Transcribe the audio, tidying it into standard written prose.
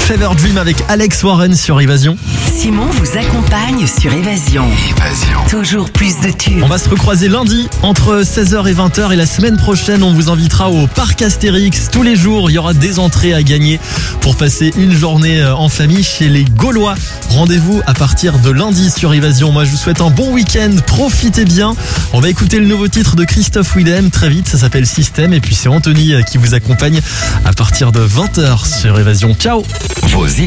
Fever Dream avec Alex Warren sur Évasion. Simon vous accompagne sur Évasion. Toujours plus de tubes. On va se recroiser lundi entre 16h et 20h et la semaine prochaine on vous invitera au parc Astérix. Tous les jours il y aura des entrées à gagner pour passer une journée en famille chez les Gaulois. Rendez-vous à partir de lundi sur Évasion. Moi je vous souhaite un bon week-end, profitez bien. On va écouter le nouveau titre de Christophe Willem très vite, ça s'appelle Système et puis c'est Anthony qui vous accompagne à partir de 20h sur Évasion. Ciao.